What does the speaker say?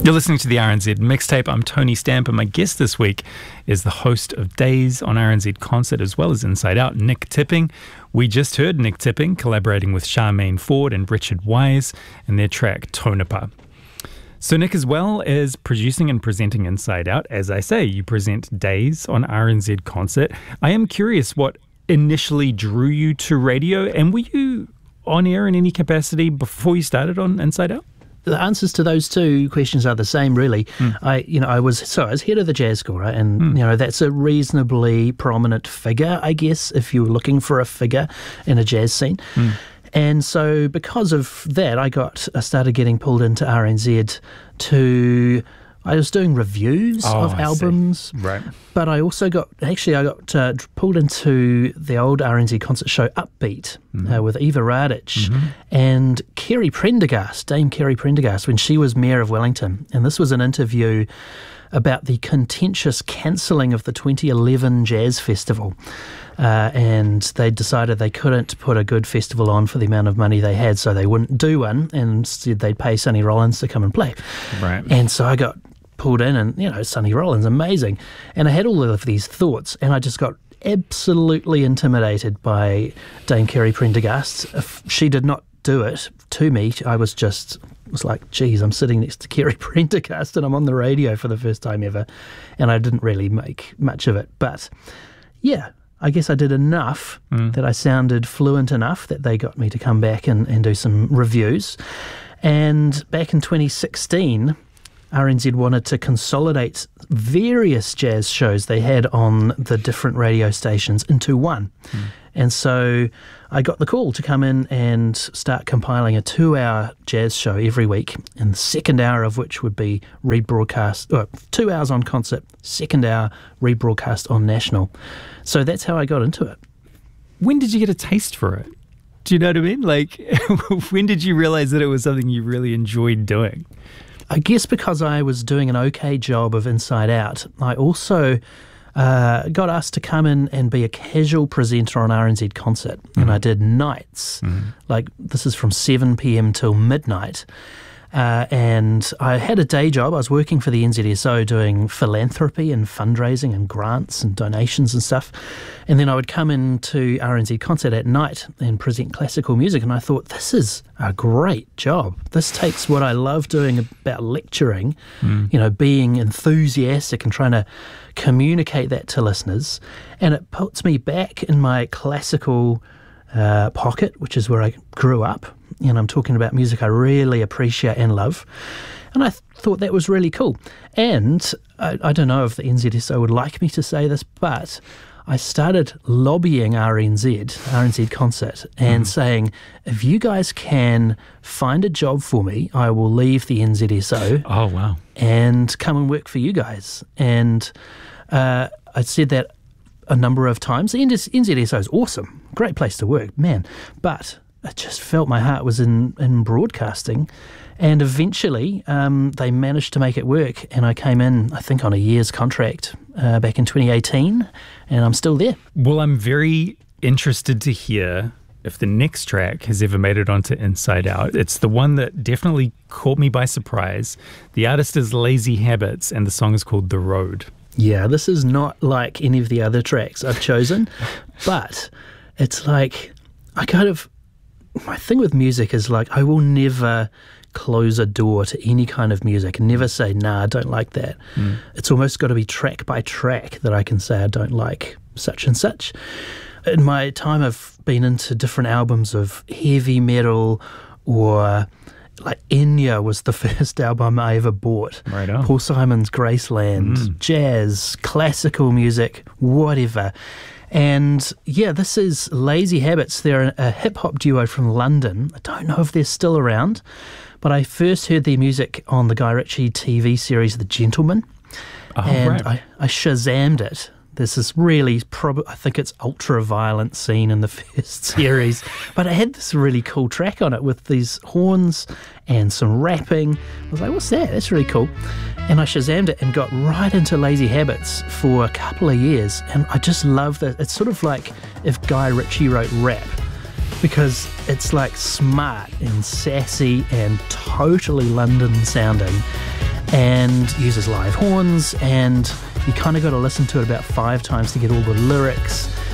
You're listening to the RNZ Mixtape. I'm Tony Stamp, and my guest this week is the host of Days on RNZ Concert, as well as Inside Out, Nick Tipping. We just heard Nick Tipping collaborating with Charmaine Ford and Richard Wise in their track Tonopah. So Nick, as well as producing and presenting Inside Out, as I say, you present Days on RNZ Concert. I am curious what initially drew you to radio, and were you on air in any capacity before you started on Inside Out? The answers to those two questions are the same, really. I was head of the jazz school, right? And that's a reasonably prominent figure, I guess, if you were looking for a figure in a jazz scene. And so because of that, I started getting pulled into RNZ I was doing reviews of albums. Right. But I also got pulled into the old RNZ concert show Upbeat with Eva Radic and Kerry Prendergast, Dame Kerry Prendergast, when she was Mayor of Wellington. And this was an interview about the contentious cancelling of the 2011 Jazz Festival. And they decided they couldn't put a good festival on for the amount of money they had, so they wouldn't do one, and instead they'd pay Sonny Rollins to come and play. Right. And so I got pulled in, and Sonny Rollins, amazing. And I had all of these thoughts, and I just got absolutely intimidated by Dame Kerry Prendergast. If she did not do it to me, I was like, geez, I'm sitting next to Kerry Prendergast and I'm on the radio for the first time ever. And I didn't really make much of it. But yeah, I guess I did enough that I sounded fluent enough that they got me to come back and do some reviews. And back in 2016, RNZ wanted to consolidate various jazz shows they had on the different radio stations into one. And so I got the call to come in and start compiling a 2-hour jazz show every week, and the second hour of which would be rebroadcast, 2 hours on concert, second hour rebroadcast on national. So that's how I got into it. When did you get a taste for it? Do you know what I mean? Like, when did you realize that it was something you really enjoyed doing? I guess because I was doing an okay job of Inside Out, I also got asked to come in and be a casual presenter on RNZ Concert. And I did nights, like this is from 7 p.m. till midnight. And I had a day job. I was working for the NZSO doing philanthropy and fundraising and grants and donations and stuff. And then I would come into RNZ Concert at night and present classical music. And I thought, this is a great job. This takes what I love doing about lecturing, being enthusiastic and trying to communicate that to listeners. And it puts me back in my classical pocket, which is where I grew up. And I'm talking about music I really appreciate and love. And I thought that was really cool. And I don't know if the NZSO would like me to say this, but I started lobbying RNZ Concert, and saying, if you guys can find a job for me, I will leave the NZSO. Oh, wow. And come and work for you guys. And I said that a number of times. The NZSO is awesome. Great place to work, man. But I just felt my heart was in broadcasting. And eventually they managed to make it work. And I came in, I think, on a year's contract back in 2018. And I'm still there. Well, I'm very interested to hear if the next track has ever made it onto Inside Out. It's the one that definitely caught me by surprise. The artist is Lazy Habits, and the song is called The Road. Yeah, this is not like any of the other tracks I've chosen, but it's like, my thing with music is like, I will never close a door to any kind of music and never say, nah, I don't like that. It's almost got to be track by track that I can say I don't like such and such. In my time, I've been into different albums of heavy metal, or like Enya was the first album I ever bought. Right on. Paul Simon's Graceland, jazz, classical music, whatever. And yeah, this is Lazy Habits. They're a hip-hop duo from London. I don't know if they're still around, but I first heard their music on the Guy Ritchie TV series The Gentleman. I Shazammed it. There's this really, I think it's ultra-violent scene in the first series, but it had this really cool track on it with these horns and some rapping. I was like, what's that? That's really cool. And I Shazammed it and got right into Lazy Habits for a couple of years, and I just love that. It's sort of like if Guy Ritchie wrote rap, because it's like smart and sassy and totally London sounding. and uses live horns, and you kind of got to listen to it about 5 times to get all the lyrics.